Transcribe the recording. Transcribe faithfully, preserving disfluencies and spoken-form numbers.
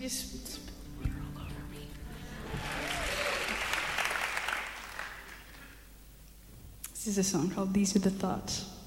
just spilled water all over me. This is a song called These Are the Thoughts.